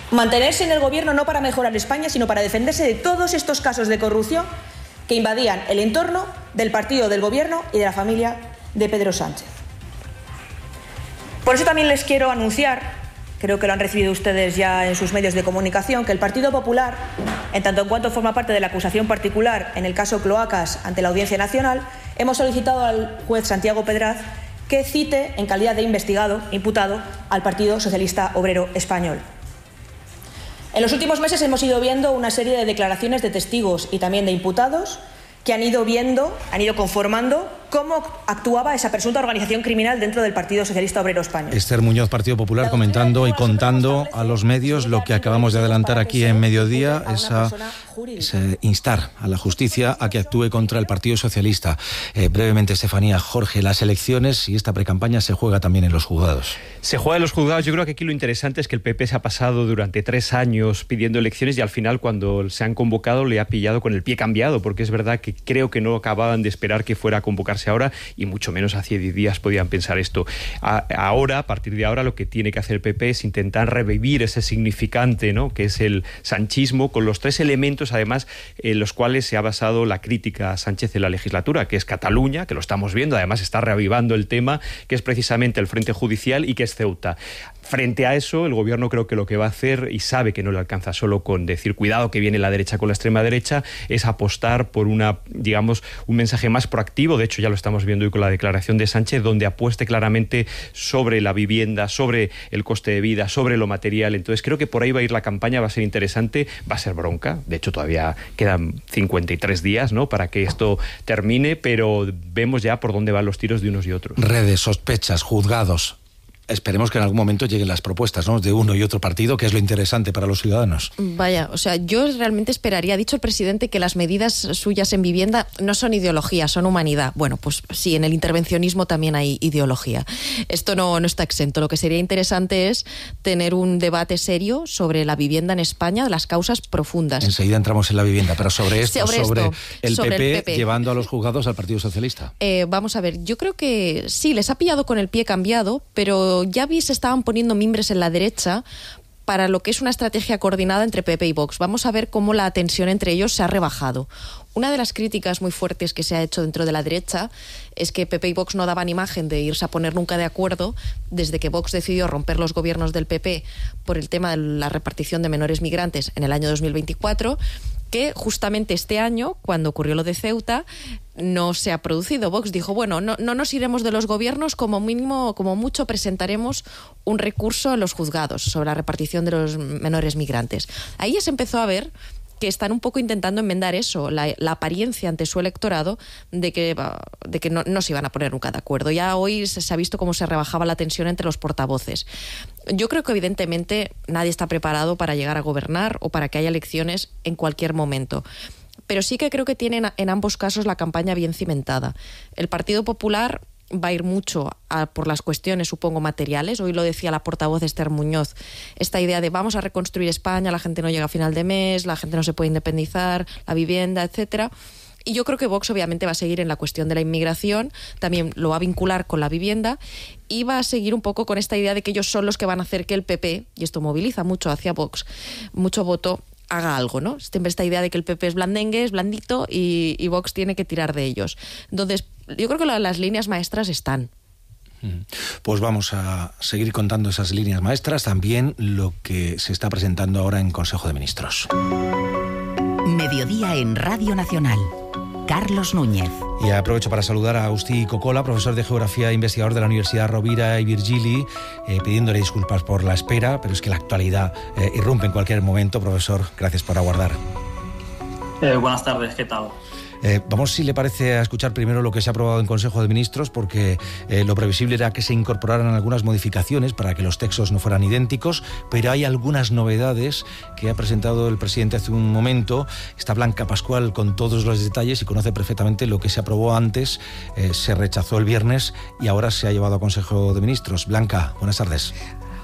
Mantenerse en el gobierno no para mejorar España, sino para defenderse de todos estos casos de corrupción que invadían el entorno del partido del gobierno y de la familia de Pedro Sánchez. Por eso también les quiero anunciar, creo que lo han recibido ustedes ya en sus medios de comunicación, que el Partido Popular, en tanto en cuanto forma parte de la acusación particular en el caso Cloacas ante la Audiencia Nacional, hemos solicitado al juez Santiago Pedraz que cite en calidad de imputado al Partido Socialista Obrero Español. En los últimos meses hemos ido viendo una serie de declaraciones de testigos y también de imputados que han ido conformando cómo actuaba esa presunta organización criminal dentro del Partido Socialista Obrero Español. Esther Muñoz, Partido Popular, comentando y contando a los medios lo que acabamos de adelantar aquí en Mediodía, ese instar a la justicia a que actúe contra el Partido Socialista. Brevemente, Estefanía, Jorge, las elecciones y esta precampaña se juega también en los juzgados. Se juega en los juzgados. Yo creo que aquí lo interesante es que el PP se ha pasado durante 3 años pidiendo elecciones y al final, cuando se han convocado, le ha pillado con el pie cambiado, porque es verdad que creo que no acababan de esperar que fuera a convocarse ahora, y mucho menos hace 10 días podían pensar esto. Ahora, a partir de ahora, lo que tiene que hacer el PP es intentar revivir ese significante, ¿no?, que es el sanchismo, con los 3 elementos, además, en los cuales se ha basado la crítica a Sánchez en la legislatura, que es Cataluña, que lo estamos viendo, además está reavivando el tema, que es precisamente el frente judicial, y que es Ceuta. Frente a eso, el gobierno creo que lo que va a hacer, y sabe que no le alcanza solo con decir cuidado que viene la derecha con la extrema derecha, es apostar por un mensaje más proactivo. De hecho, ya lo estamos viendo hoy con la declaración de Sánchez, donde apueste claramente sobre la vivienda, sobre el coste de vida, sobre lo material. Entonces creo que por ahí va a ir la campaña, va a ser interesante, va a ser bronca. De hecho, todavía quedan 53 días, ¿no?, para que esto termine, pero vemos ya por dónde van los tiros de unos y otros. Redes, sospechas, juzgados. Esperemos que en algún momento lleguen las propuestas, ¿no?, de uno y otro partido, que es lo interesante para los ciudadanos. Vaya, o sea, yo realmente esperaría, ha dicho el presidente que las medidas suyas en vivienda no son ideología, son humanidad. Bueno, pues sí, en el intervencionismo también hay ideología. Esto no está exento. Lo que sería interesante es tener un debate serio sobre la vivienda en España, las causas profundas. Enseguida entramos en la vivienda, pero sobre el PP llevando a los juzgados al Partido Socialista. Vamos a ver, yo creo que sí, les ha pillado con el pie cambiado, pero ya se estaban poniendo mimbres en la derecha para lo que es una estrategia coordinada entre PP y Vox. Vamos a ver cómo la tensión entre ellos se ha rebajado. Una de las críticas muy fuertes que se ha hecho dentro de la derecha es que PP y Vox no daban imagen de irse a poner nunca de acuerdo desde que Vox decidió romper los gobiernos del PP por el tema de la repartición de menores migrantes en el año 2024, que justamente este año, cuando ocurrió lo de Ceuta, no se ha producido. Vox dijo, bueno, no nos iremos de los gobiernos, como mínimo, como mucho, presentaremos un recurso en los juzgados sobre la repartición de los menores migrantes. Ahí ya se empezó a ver que están un poco intentando enmendar eso, la apariencia ante su electorado de que no se iban a poner nunca de acuerdo. Ya hoy se ha visto cómo se rebajaba la tensión entre los portavoces. Yo creo que evidentemente nadie está preparado para llegar a gobernar o para que haya elecciones en cualquier momento. Pero sí que creo que tienen en ambos casos la campaña bien cimentada. El Partido Popular va a ir mucho por las cuestiones, supongo, materiales. Hoy lo decía la portavoz Esther Muñoz, esta idea de vamos a reconstruir España, la gente no llega a final de mes, la gente no se puede independizar, la vivienda, etcétera. Y yo creo que Vox obviamente va a seguir en la cuestión de la inmigración, también lo va a vincular con la vivienda y va a seguir un poco con esta idea de que ellos son los que van a hacer que el PP, y esto moviliza mucho hacia Vox, mucho voto, haga algo, ¿no? Siempre esta idea de que el PP es blandengue, es blandito y Vox tiene que tirar de ellos. Entonces, yo creo que las líneas maestras están. Pues vamos a seguir contando esas líneas maestras, también lo que se está presentando ahora en Consejo de Ministros. Mediodía en Radio Nacional. Carlos Núñez. Y aprovecho para saludar a Agustí Cocola, profesor de Geografía e investigador de la Universidad Rovira i Virgili, pidiéndole disculpas por la espera, pero es que la actualidad irrumpe en cualquier momento. Profesor, gracias por aguardar. Buenas tardes, ¿qué tal? Vamos, si le parece, a escuchar primero lo que se ha aprobado en Consejo de Ministros, porque lo previsible era que se incorporaran algunas modificaciones para que los textos no fueran idénticos, pero hay algunas novedades que ha presentado el presidente hace un momento. Está Blanca Pascual con todos los detalles y conoce perfectamente lo que se aprobó antes, se rechazó el viernes y ahora se ha llevado a Consejo de Ministros. Blanca, buenas tardes.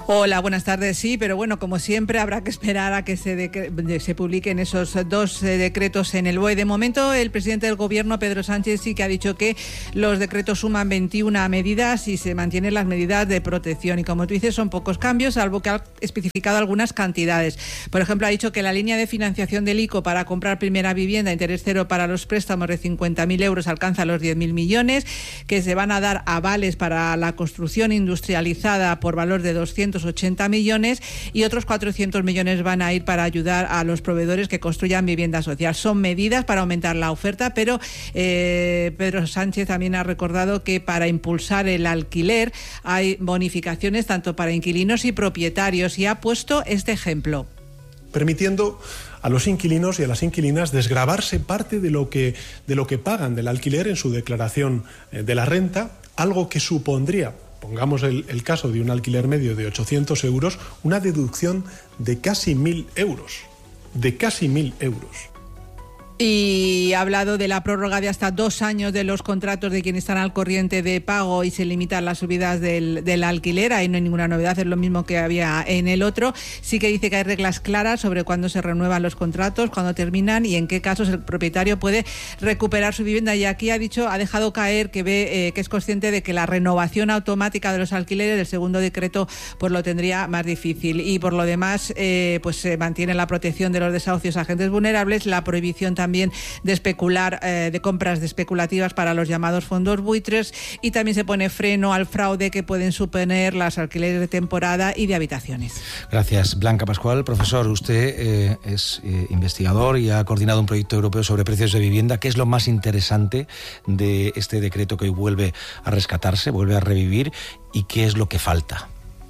Hola, buenas tardes. Sí, pero bueno, como siempre habrá que esperar a que se publiquen esos dos decretos en el BOE. De momento, el presidente del Gobierno, Pedro Sánchez, sí que ha dicho que los decretos suman 21 medidas y se mantienen las medidas de protección. Y como tú dices, son pocos cambios, salvo que ha especificado algunas cantidades. Por ejemplo, ha dicho que la línea de financiación del ICO para comprar primera vivienda a interés cero para los préstamos de 50.000 euros alcanza los 10.000 millones, que se van a dar avales para la construcción industrializada por valor de 280 millones y otros 400 millones van a ir para ayudar a los proveedores que construyan vivienda social. Son medidas para aumentar la oferta, pero Pedro Sánchez también ha recordado que para impulsar el alquiler hay bonificaciones tanto para inquilinos y propietarios y ha puesto este ejemplo. Permitiendo a los inquilinos y a las inquilinas desgravarse parte de lo que pagan del alquiler en su declaración de la renta, algo que supondría, pongamos el caso de un alquiler medio de 800 euros, una deducción de casi 1.000 euros. De casi 1.000 euros. Y ha hablado de la prórroga de hasta 2 años de los contratos de quienes están al corriente de pago y se limitan las subidas del alquiler. Ahí no hay ninguna novedad, es lo mismo que había en el otro. Sí que dice que hay reglas claras sobre cuándo se renuevan los contratos, cuándo terminan y en qué casos el propietario puede recuperar su vivienda. Y aquí ha dejado caer que es consciente de que la renovación automática de los alquileres del segundo decreto pues lo tendría más difícil. Y por lo demás pues se mantiene la protección de los desahucios a agentes vulnerables, la prohibición también de especular, de compras especulativas para los llamados fondos buitres y también se pone freno al fraude que pueden suponer las alquileres de temporada y de habitaciones. Gracias, Blanca Pascual. Profesor, usted es investigador y ha coordinado un proyecto europeo sobre precios de vivienda. ¿Qué es lo más interesante de este decreto que hoy vuelve a rescatarse, vuelve a revivir y qué es lo que falta?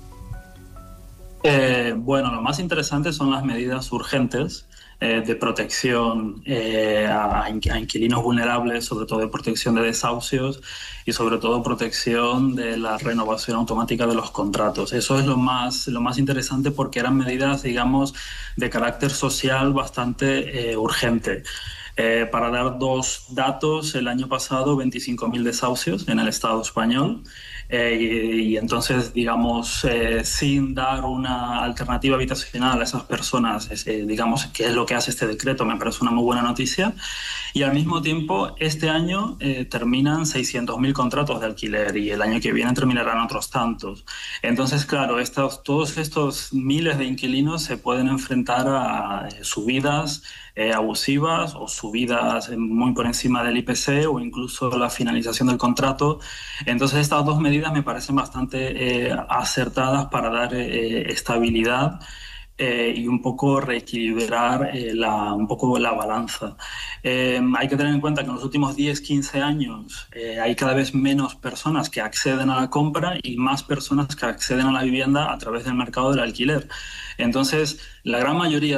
Bueno, lo más interesante son las medidas urgentes de protección a inquilinos vulnerables, sobre todo de protección de desahucios y sobre todo protección de la renovación automática de los contratos. Eso es lo más interesante porque eran medidas, digamos, de carácter social bastante urgente. Para dar 2 datos, el año pasado 25.000 desahucios en el Estado español y entonces, digamos, sin dar una alternativa habitacional a esas personas, digamos, que es lo que hace este decreto, me parece una muy buena noticia. Y al mismo tiempo, este año terminan 600.000 contratos de alquiler y el año que viene terminarán otros tantos. Entonces, claro, todos estos miles de inquilinos se pueden enfrentar a subidas abusivas o subidas muy por encima del IPC o incluso la finalización del contrato. Entonces estas 2 medidas me parecen bastante acertadas para dar estabilidad y un poco reequilibrar un poco la balanza. Hay que tener en cuenta que en los últimos 10-15 años hay cada vez menos personas que acceden a la compra y más personas que acceden a la vivienda a través del mercado del alquiler. Entonces, la gran mayoría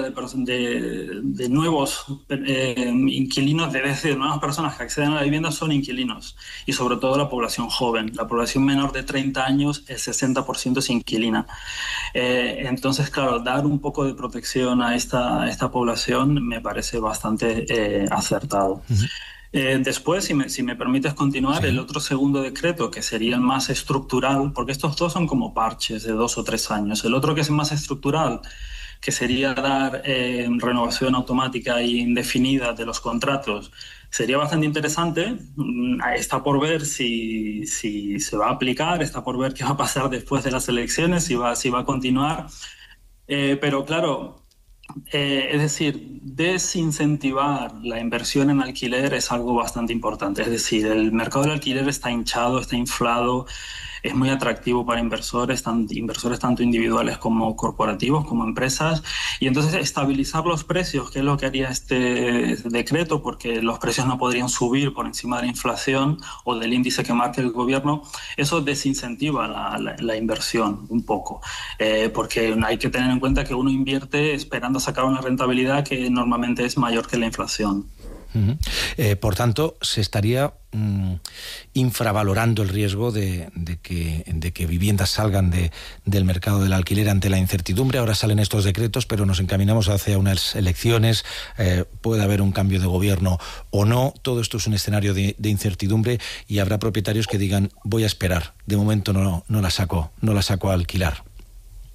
de nuevos inquilinos, de nuevas personas que acceden a la vivienda son inquilinos y sobre todo la población joven. La población menor de 30 años, el 60% es inquilina. Entonces, claro, dar un poco de protección a esta población me parece bastante acertado. Uh-huh. Después, si me permites continuar, sí. El otro segundo decreto, que sería el más estructural, porque estos 2 son como parches de 2 o 3 años. El otro que es más estructural, que sería dar renovación automática e indefinida de los contratos, sería bastante interesante. Está por ver si se va a aplicar, está por ver qué va a pasar después de las elecciones, si va a continuar. Pero claro, es decir, desincentivar la inversión en alquiler es algo bastante importante. Es decir, el mercado del alquiler está hinchado, está inflado, es muy atractivo para inversores tanto individuales como corporativos, como empresas, y entonces estabilizar los precios, que es lo que haría este decreto, porque los precios no podrían subir por encima de la inflación o del índice que marque el gobierno. Eso desincentiva la inversión un poco, porque hay que tener en cuenta que uno invierte esperando sacar una rentabilidad que normalmente es mayor que la inflación. Uh-huh. Por tanto, se estaría infravalorando el riesgo de que viviendas salgan del mercado del alquiler ante la incertidumbre. Ahora salen estos decretos, pero nos encaminamos hacia unas elecciones, puede haber un cambio de gobierno o no. Todo esto es un escenario de incertidumbre y habrá propietarios que digan, voy a esperar, de momento no la saco a alquilar.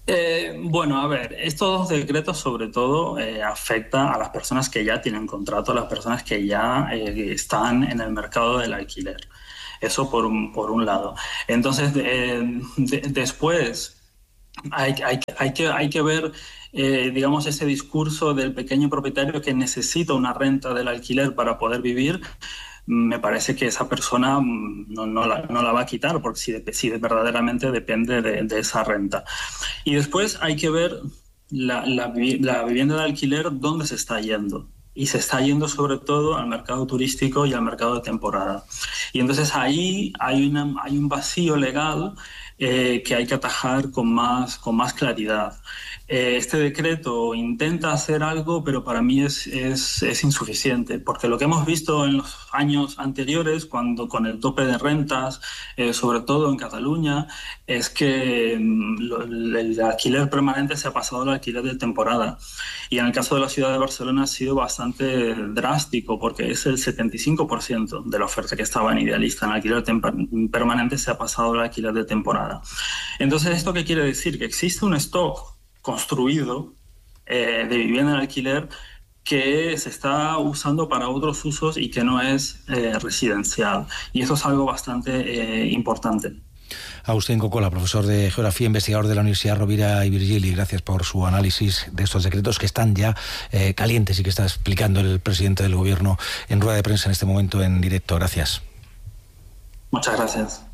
Bueno, a ver, estos dos decretos sobre todo afectan a las personas que ya tienen contrato, a las personas que ya están en el mercado del alquiler. Eso por un lado. Entonces, después hay que ver, digamos, ese discurso del pequeño propietario que necesita una renta del alquiler para poder vivir. Me parece que esa persona no la va a quitar, porque si verdaderamente depende de esa renta. Y después hay que ver la vivienda de alquiler, dónde se está yendo. Y se está yendo sobre todo al mercado turístico y al mercado de temporada. Y entonces ahí hay un vacío legal que hay que atajar con más claridad. Este decreto intenta hacer algo, pero para mí es insuficiente, porque lo que hemos visto en los años anteriores, cuando con el tope de rentas, sobre todo en Cataluña, es que el alquiler permanente se ha pasado al alquiler de temporada. Y en el caso de la ciudad de Barcelona ha sido bastante drástico, porque es el 75% de la oferta que estaba en Idealista en alquiler permanente se ha pasado al alquiler de temporada. Entonces, ¿esto qué quiere decir? Que existe un stock construido de vivienda en alquiler que se está usando para otros usos y que no es residencial. Y eso es algo bastante importante. Agustín Cocola, profesor de Geografía, investigador de la Universidad Rovira i Virgili, gracias por su análisis de estos decretos que están ya calientes y que está explicando el presidente del Gobierno en rueda de prensa en este momento en directo. Gracias. Muchas gracias.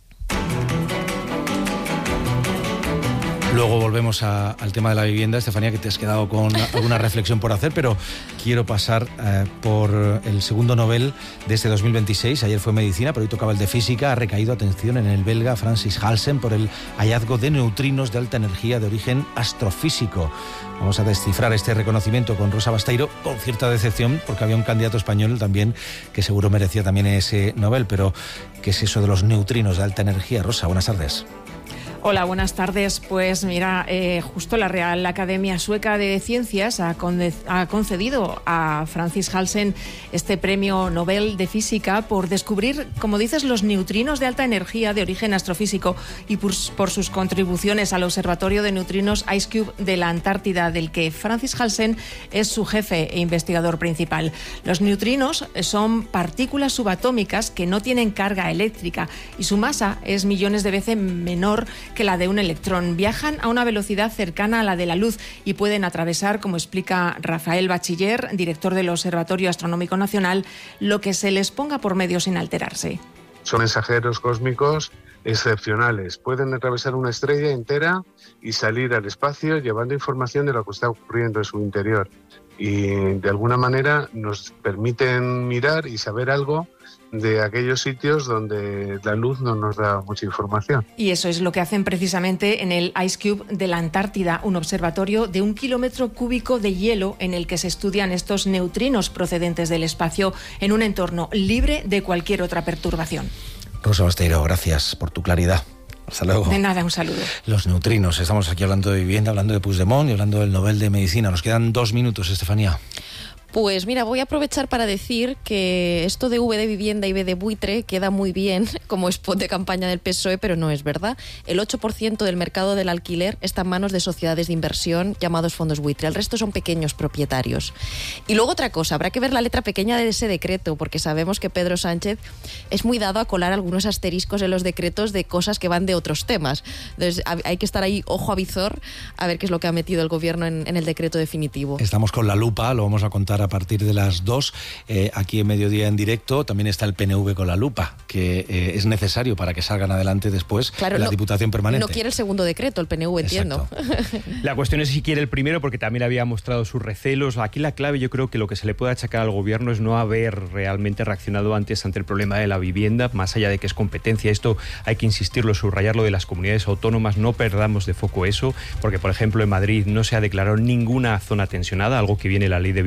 Luego volvemos al tema de la vivienda. Estefanía, que te has quedado con alguna reflexión por hacer, pero quiero pasar por el segundo Nobel de este 2026. Ayer fue medicina, pero hoy tocaba el de física. Ha recaído, atención, en el belga Francis Halsen por el hallazgo de neutrinos de alta energía de origen astrofísico. Vamos a descifrar este reconocimiento con Rosa Basteiro, con cierta decepción, porque había un candidato español también que seguro merecía también ese Nobel. Pero, ¿qué es eso de los neutrinos de alta energía? Rosa, buenas tardes. Hola, buenas tardes. Pues mira, justo la Real Academia Sueca de Ciencias ha concedido a Francis Halsen este premio Nobel de Física por descubrir, como dices, los neutrinos de alta energía de origen astrofísico y por sus contribuciones al Observatorio de Neutrinos IceCube de la Antártida, del que Francis Halsen es su jefe e investigador principal. Los neutrinos son partículas subatómicas que no tienen carga eléctrica y su masa es millones de veces menor que la de un electrón. Viajan a una velocidad cercana a la de la luz y pueden atravesar, como explica Rafael Bachiller, director del Observatorio Astronómico Nacional, lo que se les ponga por medio sin alterarse. Son mensajeros cósmicos excepcionales. Pueden atravesar una estrella entera y salir al espacio llevando información de lo que está ocurriendo en su interior. Y de alguna manera nos permiten mirar y saber algo de aquellos sitios donde la luz no nos da mucha información. Y eso es lo que hacen precisamente en el IceCube de la Antártida, un observatorio de 1 kilómetro cúbico de hielo en el que se estudian estos neutrinos procedentes del espacio en un entorno libre de cualquier otra perturbación. Rosa Basteiro, gracias por tu claridad. Hasta luego. De nada, un saludo. Los neutrinos, estamos aquí hablando de vivienda, hablando de Puigdemont y hablando del Nobel de Medicina. Nos quedan 2 minutos, Estefanía. Pues mira, voy a aprovechar para decir que esto de V de vivienda y B de buitre queda muy bien como spot de campaña del PSOE, pero no es verdad. El 8% del mercado del alquiler está en manos de sociedades de inversión llamados fondos buitre. El resto son pequeños propietarios. Y luego otra cosa, habrá que ver la letra pequeña de ese decreto, porque sabemos que Pedro Sánchez es muy dado a colar algunos asteriscos en los decretos de cosas que van de otros temas. Entonces hay que estar ahí ojo a visor a ver qué es lo que ha metido el gobierno en el decreto definitivo. Estamos con la lupa, lo vamos a contar a partir de las 2, aquí en Mediodía en directo. También está el PNV con la lupa, que es necesario para que salgan adelante después, claro, de la Diputación Permanente. No quiere el segundo decreto, el PNV, entiendo. La cuestión es si quiere el primero, porque también había mostrado sus recelos. Aquí la clave, yo creo que lo que se le puede achacar al gobierno es no haber realmente reaccionado antes ante el problema de la vivienda, más allá de que es competencia. Esto hay que insistirlo, subrayarlo de las comunidades autónomas, no perdamos de foco eso, porque por ejemplo en Madrid no se ha declarado ninguna zona tensionada, algo que viene la ley de vivienda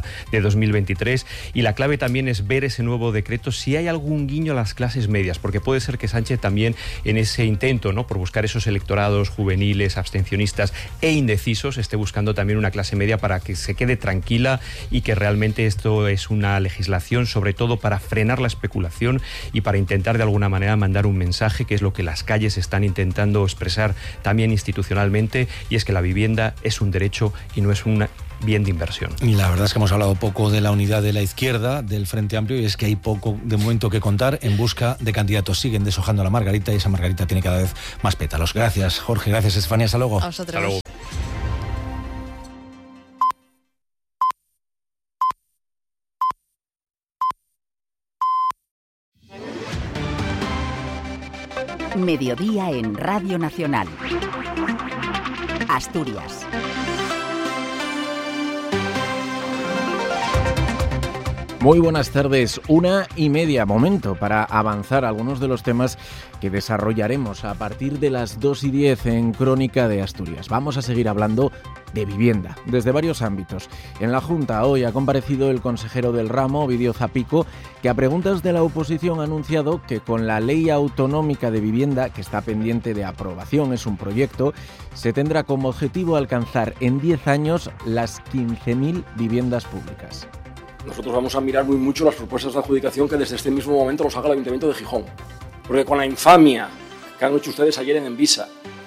vivienda de 2023. Y la clave también es ver ese nuevo decreto si hay algún guiño a las clases medias, porque puede ser que Sánchez también en ese intento, ¿no?, por buscar esos electorados juveniles, abstencionistas e indecisos, esté buscando también una clase media para que se quede tranquila y que realmente esto es una legislación sobre todo para frenar la especulación y para intentar de alguna manera mandar un mensaje, que es lo que las calles están intentando expresar también institucionalmente, y es que la vivienda es un derecho y no es un bien de inversión. Y la verdad es que hemos hablado poco de la unidad de la izquierda, del Frente Amplio, y es que hay poco de momento que contar en busca de candidatos. Siguen deshojando la margarita y esa margarita tiene cada vez más pétalos. Gracias, Jorge. Gracias, Estefanía. Hasta luego. A vosotros. Hasta luego. Mediodía en Radio Nacional. Asturias. Muy buenas tardes, 1:30, momento para avanzar algunos de los temas que desarrollaremos a partir de las 2:10 en Crónica de Asturias. Vamos a seguir hablando de vivienda, desde varios ámbitos. En la Junta hoy ha comparecido el consejero del ramo, Ovidio Zapico, que a preguntas de la oposición ha anunciado que con la Ley Autonómica de Vivienda, que está pendiente de aprobación, es un proyecto, se tendrá como objetivo alcanzar en 10 años las 15.000 viviendas públicas. Nosotros vamos a mirar muy mucho las propuestas de adjudicación que desde este mismo momento los haga el Ayuntamiento de Gijón. Porque con la infamia que han hecho ustedes ayer en Envisa.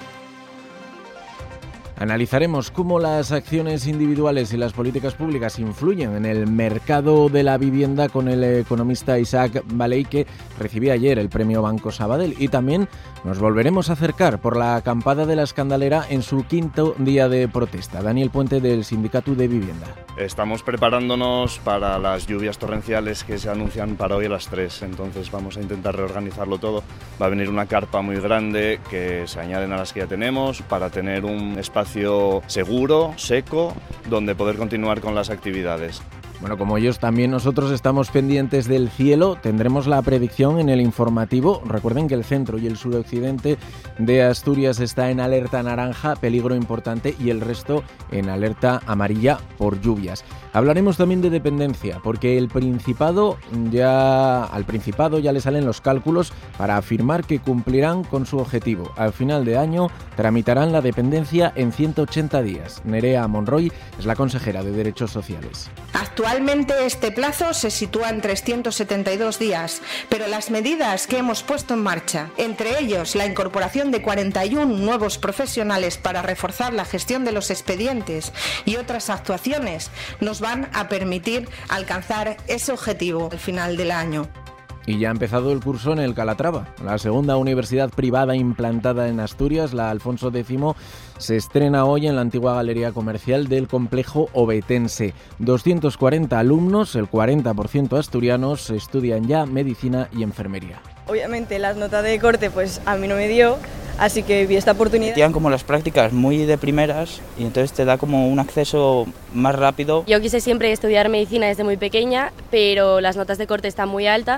Analizaremos cómo las acciones individuales y las políticas públicas influyen en el mercado de la vivienda con el economista Isaac Valey, que recibía ayer el premio Banco Sabadell. Y también nos volveremos a acercar por la acampada de la Escandalera en su 5º día de protesta. Daniel Puente, del Sindicato de Vivienda. Estamos preparándonos para las lluvias torrenciales que se anuncian para hoy a las 3, entonces vamos a intentar reorganizarlo todo. Va a venir una carpa muy grande que se añaden a las que ya tenemos para tener un espacio seguro, seco, donde poder continuar con las actividades. Bueno, como ellos, también nosotros estamos pendientes del cielo. Tendremos la predicción en el informativo. Recuerden que el centro y el suroccidente de Asturias está en alerta naranja, peligro importante, y el resto en alerta amarilla por lluvias. Hablaremos también de dependencia, porque al Principado ya le salen los cálculos para afirmar que cumplirán con su objetivo. Al final de año tramitarán la dependencia en 180 días. Nerea Monroy es la consejera de Derechos Sociales. Actualmente este plazo se sitúa en 372 días, pero las medidas que hemos puesto en marcha, entre ellos la incorporación de 41 nuevos profesionales para reforzar la gestión de los expedientes y otras actuaciones, nos van a permitir alcanzar ese objetivo al final del año. Y ya ha empezado el curso en el Calatrava, la segunda universidad privada implantada en Asturias, la Alfonso X, se estrena hoy en la antigua galería comercial del complejo obetense. 240 alumnos, el 40% asturianos, estudian ya medicina y enfermería. Obviamente las notas de corte pues a mí no me dio, así que vi esta oportunidad. Tienen como las prácticas muy de primeras y entonces te da como un acceso más rápido. Yo quise siempre estudiar medicina desde muy pequeña, pero las notas de corte están muy altas.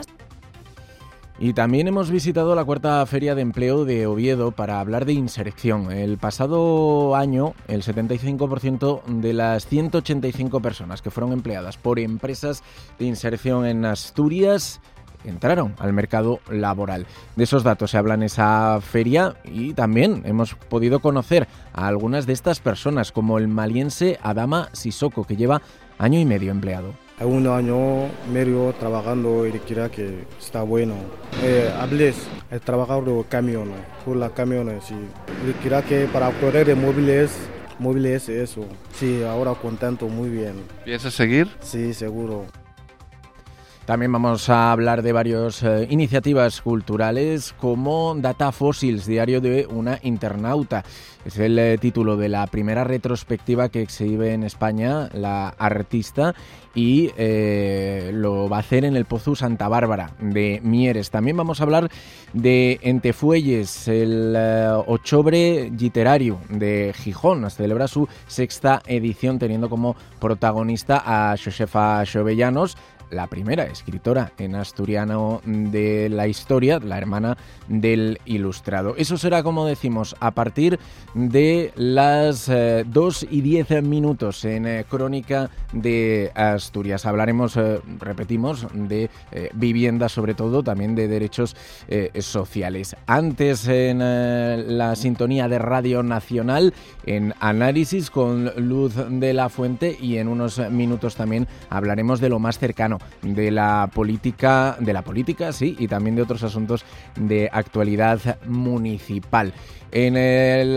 Y también hemos visitado la 4ª Feria de Empleo de Oviedo para hablar de inserción. El pasado año, el 75% de las 185 personas que fueron empleadas por empresas de inserción en Asturias entraron al mercado laboral. De esos datos se habla en esa feria y también hemos podido conocer a algunas de estas personas, como el maliense Adama Sissoko, que lleva año y medio empleado. Un año medio trabajando y creo que está bueno. Hables, el trabajar de camiones, por las camiones, sí. Y creo que para correr de móviles eso. Sí, ahora contento, muy bien. ¿Piensas seguir? Sí, seguro. También vamos a hablar de varias iniciativas culturales como Data Fossils, diario de una internauta. Es el título de la primera retrospectiva que exhibe en España la artista y lo va a hacer en el Pozu Santa Bárbara de Mieres. También vamos a hablar de Entefuelles, el Ochobre Literario de Gijón. Celebra su 6ª edición teniendo como protagonista a Josefa Xovellanos, la primera escritora en asturiano de la historia, la hermana del Ilustrado. Eso será, como decimos, a partir de las 2:10 en Crónica de Asturias. Hablaremos, repetimos, de vivienda, sobre todo, también de derechos sociales. Antes, en la sintonía de Radio Nacional, en Análisis con Luz de la Fuente, y en unos minutos también hablaremos de lo más cercano, de la política, sí, y también de otros asuntos de actualidad municipal. En el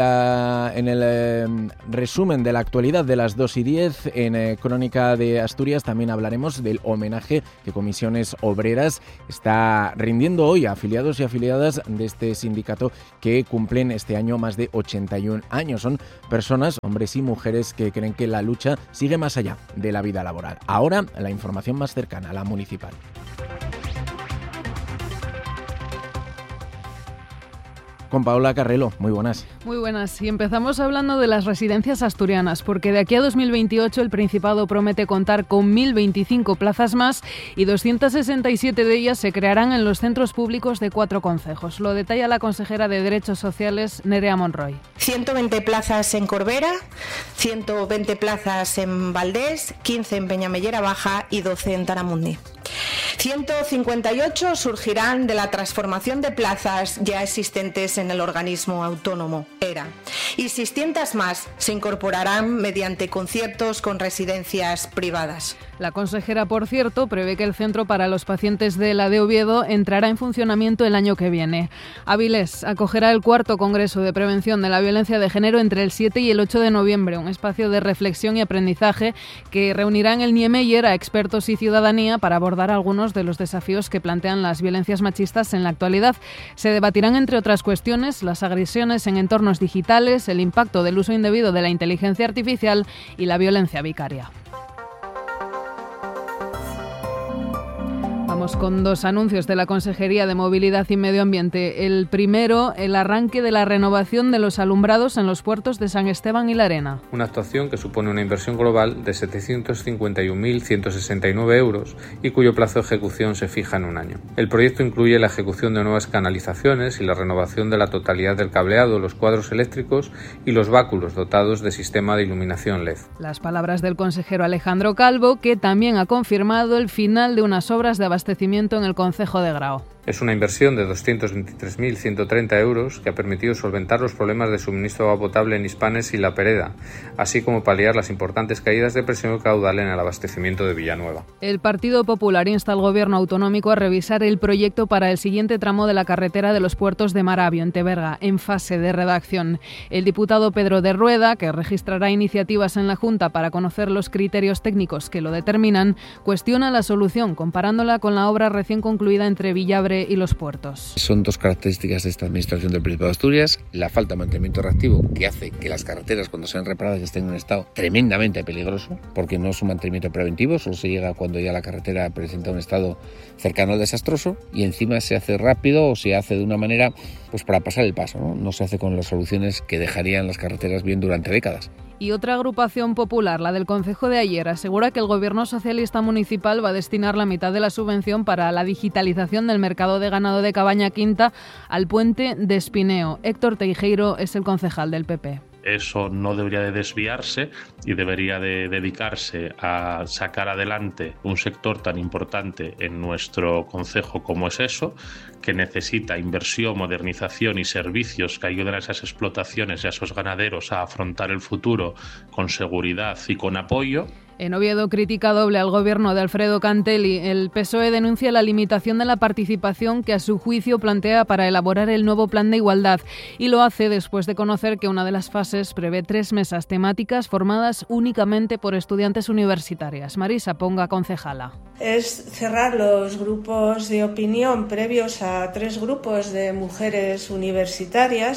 resumen de la actualidad de las 2:10 en Crónica de Asturias también hablaremos del homenaje que Comisiones Obreras está rindiendo hoy a afiliados y afiliadas de este sindicato que cumplen este año más de 81 años. Son personas, hombres y mujeres, que creen que la lucha sigue más allá de la vida laboral. Ahora, la información más cercana, la municipal. Con Paola Carrelo, muy buenas. Muy buenas, y empezamos hablando de las residencias asturianas, porque de aquí a 2028 el Principado promete contar con 1.025 plazas más y 267 de ellas se crearán en los centros públicos de 4 concejos. Lo detalla la consejera de Derechos Sociales, Nerea Monroy. 120 plazas en Corbera, 120 plazas en Valdés, 15 en Peñamellera Baja y 12 en Taramundi. 158 surgirán de la transformación de plazas ya existentes en el organismo autónomo ERA, y 600 más se incorporarán mediante conciertos con residencias privadas. La consejera, por cierto, prevé que el centro para los pacientes de la de Oviedo entrará en funcionamiento el año que viene. Avilés acogerá el 4º Congreso de Prevención de la Violencia de Género entre el 7 y el 8 de noviembre, un espacio de reflexión y aprendizaje que reunirá en el Niemeyer a expertos y ciudadanía para abordar algunos de los desafíos que plantean las violencias machistas en la actualidad. Se debatirán, entre otras cuestiones, las agresiones en entornos digitales, el impacto del uso indebido de la inteligencia artificial y la violencia vicaria. Vamos con 2 anuncios de la Consejería de Movilidad y Medio Ambiente. El primero, el arranque de la renovación de los alumbrados en los puertos de San Esteban y La Arena. Una actuación que supone una inversión global de 751.169 euros y cuyo plazo de ejecución se fija en un año. El proyecto incluye la ejecución de nuevas canalizaciones y la renovación de la totalidad del cableado, los cuadros eléctricos y los báculos dotados de sistema de iluminación LED. Las palabras del consejero Alejandro Calvo, que también ha confirmado el final de unas obras de abastecimiento en el concejo de Grao. Es una inversión de 223.130 euros que ha permitido solventar los problemas de suministro de agua potable en Hispanes y La Pereda, así como paliar las importantes caídas de presión caudal en el abastecimiento de Villanueva. El Partido Popular insta al Gobierno autonómico a revisar el proyecto para el siguiente tramo de la carretera de los puertos de Maravio, en Teberga, en fase de redacción. El diputado Pedro de Rueda, que registrará iniciativas en la Junta para conocer los criterios técnicos que lo determinan, cuestiona la solución comparándola con la obra recién concluida entre Villabre y los puertos. Son 2 características de esta administración del Principado de Asturias: la falta de mantenimiento reactivo, que hace que las carreteras, cuando sean reparadas, estén en un estado tremendamente peligroso, porque no es un mantenimiento preventivo, solo se llega cuando ya la carretera presenta un estado cercano al desastroso, y encima se hace rápido o se hace de una manera pues para pasar el paso, no se hace con las soluciones que dejarían las carreteras bien durante décadas. Y otra agrupación popular, la del concejo de Ayer, asegura que el Gobierno socialista municipal va a destinar la mitad de la subvención para la digitalización del mercado de ganado de Cabaña Quinta al puente de Espineo. Héctor Teijeiro es el concejal del PP. Eso no debería de desviarse y debería de dedicarse a sacar adelante un sector tan importante en nuestro concejo como es eso, que necesita inversión, modernización y servicios que ayuden a esas explotaciones y a esos ganaderos a afrontar el futuro con seguridad y con apoyo. En Oviedo, crítica doble al gobierno de Alfredo Cantelli. El PSOE denuncia la limitación de la participación que a su juicio plantea para elaborar el nuevo plan de igualdad, y lo hace después de conocer que una de las fases prevé 3 mesas temáticas formadas únicamente por estudiantes universitarias. Marisa Ponga, concejala. Es cerrar los grupos de opinión previos a 3 grupos de mujeres universitarias,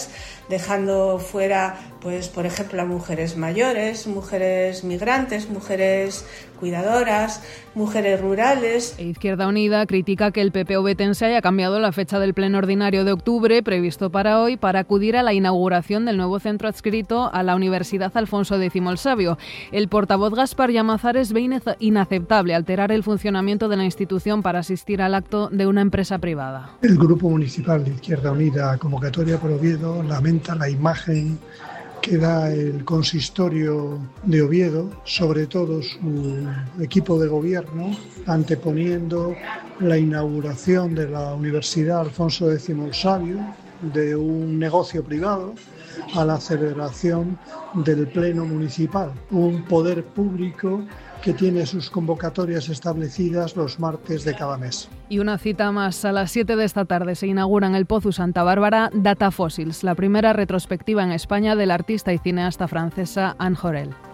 dejando fuera, pues, por ejemplo, a mujeres mayores, mujeres migrantes, mujeres cuidadoras, mujeres rurales. Izquierda Unida critica que el PP obetense haya cambiado la fecha del pleno ordinario de octubre, previsto para hoy, para acudir a la inauguración del nuevo centro adscrito a la Universidad Alfonso X el Sabio. El portavoz Gaspar Llamazares ve inaceptable alterar el funcionamiento de la institución para asistir al acto de una empresa privada. El Grupo Municipal de Izquierda Unida Convocatoria por Oviedo lamenta la imagen que da el consistorio de Oviedo, sobre todo su equipo de gobierno, anteponiendo la inauguración de la Universidad Alfonso X el Sabio, de un negocio privado, a la celebración del Pleno Municipal, un poder público que tiene sus convocatorias establecidas los martes de cada mes. Y una cita más, a las 7 de esta tarde se inaugura en el Pozu Santa Bárbara Data Fossils, la primera retrospectiva en España de la artista y cineasta francesa Anne Jorel.